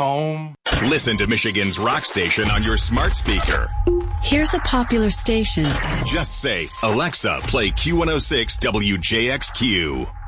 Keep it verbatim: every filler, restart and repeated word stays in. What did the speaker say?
home. Listen to Michigan's rock station on your smart speaker. Here's a popular station. Just say, Alexa, play Q one oh six W J X Q.